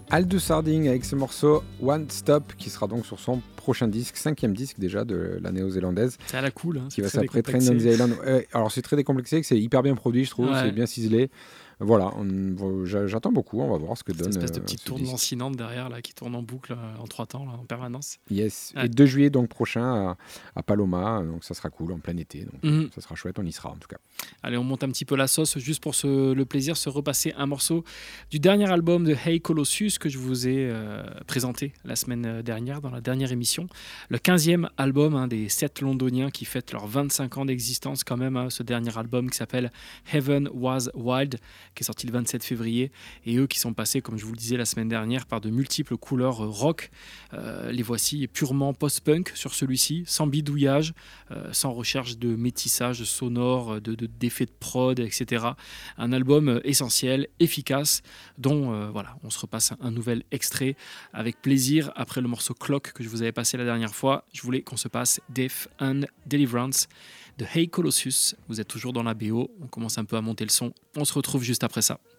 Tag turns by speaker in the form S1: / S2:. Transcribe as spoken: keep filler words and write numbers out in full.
S1: Aldous Harding avec ce morceau One Stop qui sera donc sur son prochain disque, cinquième disque déjà de la néo-zélandaise.
S2: C'est à la cool. Hein,
S1: qui va s'appeler Train on the Island. Euh, alors c'est très décomplexé, c'est hyper bien produit, je trouve, ouais. C'est bien ciselé. Voilà, on, j'attends beaucoup, on va voir ce que
S2: Cette
S1: donne.
S2: Cette espèce de
S1: euh,
S2: petite tourne lancinante derrière là, qui tourne en boucle euh, en trois temps là, en permanence.
S1: Yes.
S2: Ouais.
S1: Et deux juillet donc prochain à, à Paloma, donc ça sera cool en plein été. Donc
S2: mm-hmm.
S1: Ça sera chouette, on y sera en tout cas.
S2: Allez, on monte un petit peu la sauce juste pour se, le plaisir de se repasser un morceau du dernier album de Hey Colossus que je vous ai euh, présenté la semaine dernière dans la dernière émission. Le quinzième album hein, des sept londoniens qui fêtent leurs vingt-cinq ans d'existence quand même. Hein, ce dernier album qui s'appelle Heaven Was Wild, qui est sorti le vingt-sept février. Et eux qui sont passés, comme je vous le disais la semaine dernière, par de multiples couleurs rock. Euh, les voici purement post-punk sur celui-ci, sans bidouillage, euh, sans recherche de métissage sonore, de, de, d'effets de prod, et cetera. Un album essentiel, efficace, dont euh, voilà, on se repasse un, un nouvel extrait avec plaisir. Après le morceau Clock que je vous avais passé la dernière fois, je voulais qu'on se passe Death and Deliverance de Hey Colossus. Vous êtes toujours dans la B O, on commence un peu à monter le son. On se retrouve juste après ça.